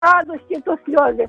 радості, то сльози.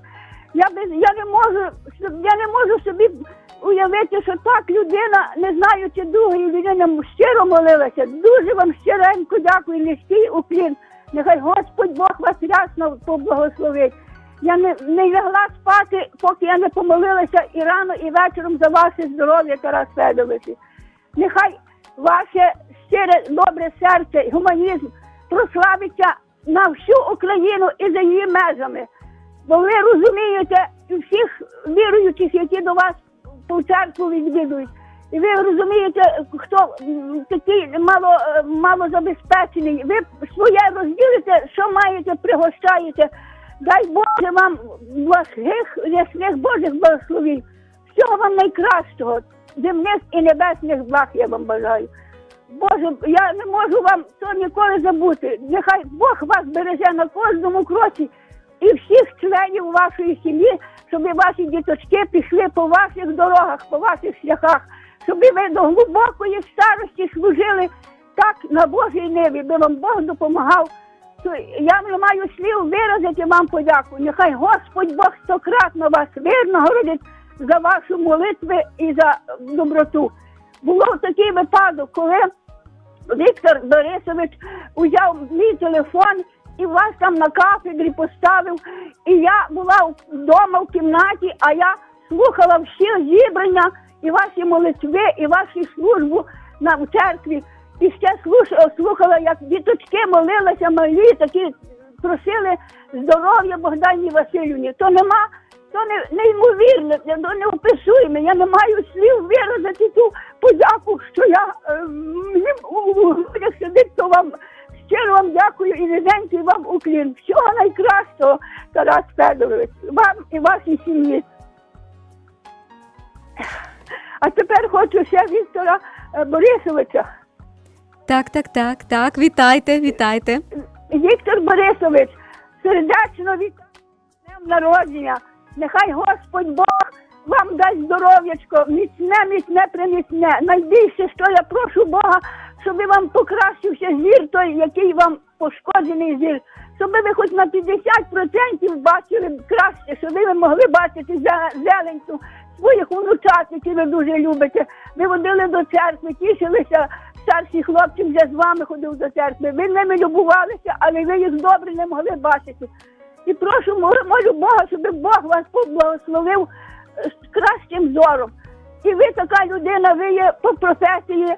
Я не можу собі уявити, що так людина, не знаючи другої людини, щиро молилася. Дуже вам щиренько дякую, низький уклін. Нехай Господь Бог вас рясно поблагословить. Я не лягла спати, поки я не помолилася і рано, і вечором за ваше здоров'я, Тарас Федорович. Нехай ваше щире, добре серце, гуманізм прославиться на всю Україну і за її межами. Бо ви розумієте, всіх віруючих, які до вас по церкву відвідують. І ви розумієте, хто такий малозабезпечений. Ви своє розділите, що маєте, пригощаєте. Дай Боже вам благих, ясних Божих благословень. Всього вам найкращого. Земних і небесних благ я вам бажаю. Боже, я не можу вам то ніколи забути. Нехай Бог вас береже на кожному кроці і всіх членів вашої сім'ї, щоб ваші діточки пішли по ваших дорогах, по ваших шляхах, щоб ви до глибокої старості служили так на Божій небі, би вам Бог допомагав. Я не маю слів виразити вам подяку. Нехай Господь Бог стократно вас винагородить за вашу молитву і за доброту. Було такий випадок, коли Віктор Борисович узяв мій телефон і вас там на кафедрі поставив. І я була вдома в кімнаті, а я слухала всі зібрання і ваші молитви, і вашу службу в церкві. І ще слухала, як діточки молилися малі, такі просили здоров'я Богдані Васильівні. То неймовірне, то неописуємо. Я не маю слів виразити ту подяку, що я у грудях сидить, то вам щиро вам дякую і низенький вам уклін. Всього найкращого, Тарас Федорович, вам і вашій сім'ї. А тепер хочу ще Віктора Борисовича. Так, вітайте. Віктор Борисович, сердечно вітаю з днем народження. Нехай Господь Бог вам дасть здоров'ячко, міцне. Найбільше, що я прошу Бога, щоб вам покращився зір той, який вам пошкоджений зір. Щоб ви хоч на 50% бачили краще, щоб ви могли бачити зеленцю своїх внучат, які ви дуже любите. Ви водили до церкви, тішилися. Старший хлопчик вже з вами ходив до церкви. Ви ними любувалися, але ви їх добре не могли бачити. І прошу, молю Бога, щоб Бог вас поблагословив з кращим зором. І ви така людина, ви є по професії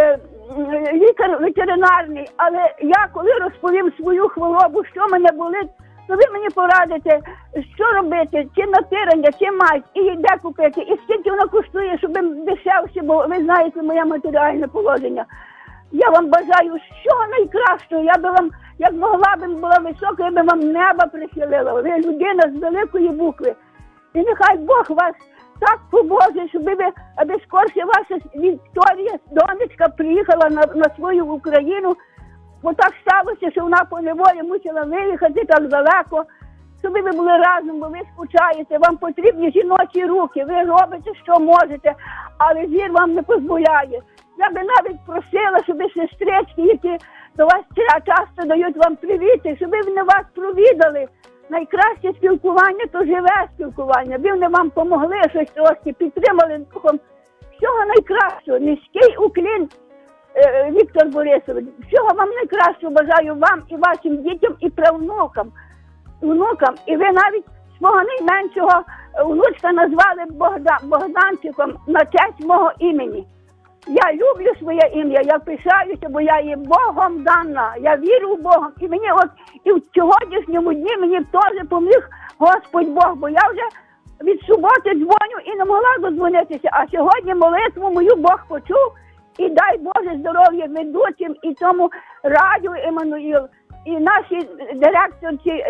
лікар ветеринарний. Але я, коли розповім свою хворобу, що мене болить, то ви мені порадите, що робити, чи натирання, чи мазь, і де купити, і скільки воно коштує, щоб дешевше, бо ви знаєте моє матеріальне положення. Я вам бажаю всього найкращого, я би вам, як могла б була висока, я би вам неба прихилила. Ви людина з великої букви. І нехай Бог вас так побожить, щоб ви, аби скорше ваша Вікторія, донечка, приїхала на свою Україну. Бо так сталося, що вона по неволі мусила виїхати так далеко, щоб ви були разом, бо ви скучаєте, вам потрібні жіночі руки, ви робите, що можете, але зір вам не дозволяє. Я би навіть просила, щоб сестрички, які до вас часто дають вам привіти, щоб вони вас провідали. Найкраще спілкування – то живе спілкування. Ви вам помогли щось трошки, підтримали духом. Всього найкращого, низький уклін. Віктор Борисович, всього вам найкращого бажаю вам і вашим дітям, і правнукам, внукам. І ви навіть свого найменшого внучка назвали Богданчиком на честь мого імені. Я люблю своє ім'я, я пишаюся, бо я є Богом дана, я вірю в Бога. І мені і в сьогоднішньому дні мені теж поміг Господь Бог, бо я вже від суботи дзвоню і не могла додзвонитися, а сьогодні молитву мою Бог почув. І дай Боже здоров'я ведучим і тому радіо Еммануїл, і нашій директорці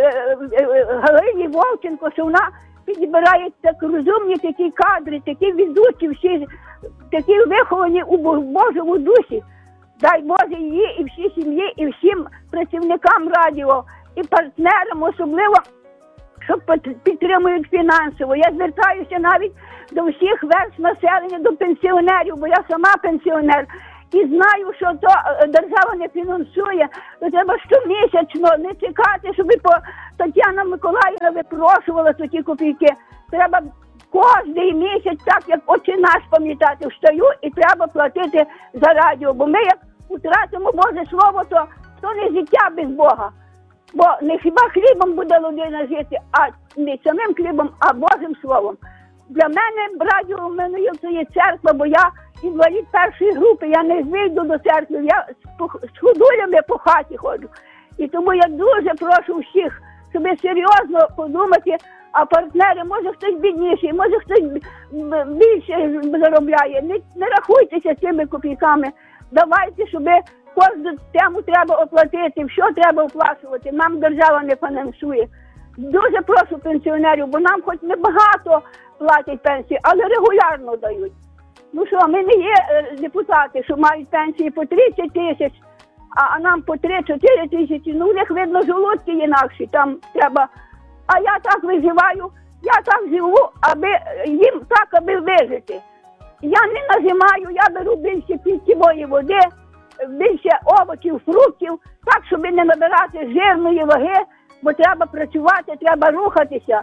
Галині Вовченко, що вона підбирає так розумні такі кадри, такі ведучі, всі такі виховані у Божому дусі. Дай Боже її і всій сім'ї, і всім працівникам радіо, і партнерам особливо, що підтримують фінансово. Я звертаюся навіть до всіх верств населення, до пенсіонерів, бо я сама пенсіонер. і знаю, що то держава не фінансує, то треба щомісячно не чекати, щоб Тетяна Миколаївна випрошувала ті копійки. Треба кожний місяць, так як Отче наш пам'ятати, встаю і треба платити за радіо. Бо ми як втратимо Боже Слово, то не життя без Бога. Бо не хіба хлібом буде людина жити, а не самим хлібом, а Божим Словом. Для мене радіо в мене є церква, бо я інвалід першої групи, я не вийду до церкви, я з ходулями по хаті ходжу. І тому я дуже прошу всіх, щоб серйозно подумати, а партнери, може хтось бідніший, може хтось більше заробляє, не рахуйтеся цими копійками, давайте, щоб кожну тему треба оплатити, все треба оплачувати, нам держава не фінансує. Дуже прошу пенсіонерів, бо нам хоч небагато платять пенсії, але регулярно дають. Ну що, ми не є депутати, що мають пенсії по 30 тисяч, а нам по 3-4 тисячі. Ну, у них, видно, жолудки інакші, там треба. А я так виживаю, я так живу, аби їм так, аби вижити. Я не нажимаю, я беру більше питьової води, більше овочів, фруктів, так, щоб не набирати жирної ваги, бо треба працювати, треба рухатися.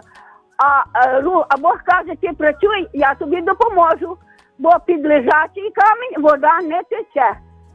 А Бог каже, ти працюй, я тобі допоможу, бо під лежачий камінь вода не тече.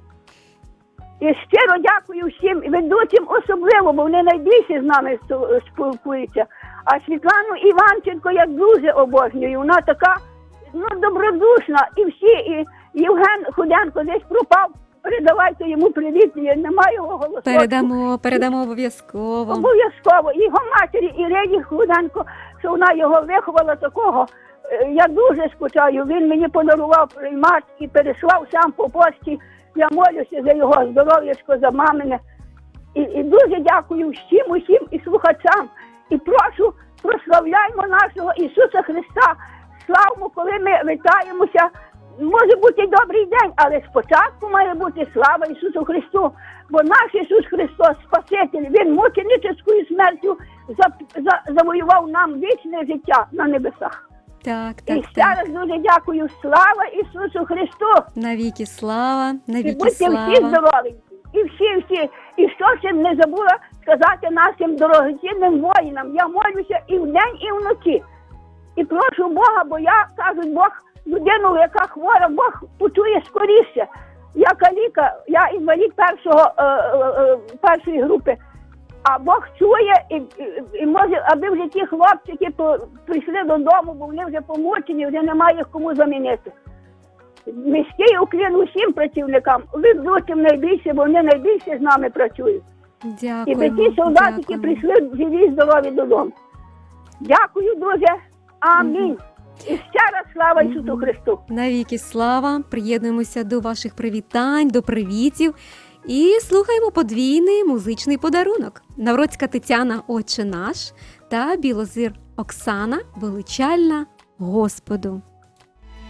І щиро дякую всім ведучим особливо, бо вони найбільше з нами спілкуються. А Світлану Іванченко я дуже обожнюю, вона така добродушна. І всі, і Євген Худенко десь пропав, передавайте йому привіт, немає його голосу. Передамо обов'язково. Обов'язково. І його матері Ірині Худенко, що вона його виховала такого. Я дуже скучаю, він мені подарував приймач і переслав сам по пошті. Я молюся за його здоров'ячко, за мамине. І дуже дякую усім і слухачам. І прошу, прославляймо нашого Ісуса Христа. Славмо, коли ми вітаємося. Може бути добрий день, але спочатку має бути слава Ісусу Христу. Бо наш Ісус Христос, Спаситель, Він мученическою смертю завоював нам вічне життя на небесах. Так. І ще раз дуже дякую. Слава Ісусу Христу! Навіки слава, І будьте всі здорові. І всі. І що ще не забула сказати нашим дорогоцінним воїнам. Я молюся і вдень, і вночі. І прошу Бога, бо я, кажуть, Бог, людину, яка хвора, Бог почує скоріше. Я каліка, я інвалід першої групи. А Бог чує і може, аби вже ті хлопчики прийшли додому, бо вони вже помучені, вже немає їх кому замінити. Міський уклін усім працівникам, ведучим найбільше, бо вони найбільше з нами працюють. Дякую. І ті солдати, які прийшли живі, здорові додому. Дякую дуже. Амінь. І ще раз слава Ісусу Христу. Навіки слава. Приєднуємося до ваших привітань, до привітів. І слухаємо подвійний музичний подарунок. Навроцька Тетяна «Отче наш» та Білозір Оксана «Величальна Господу».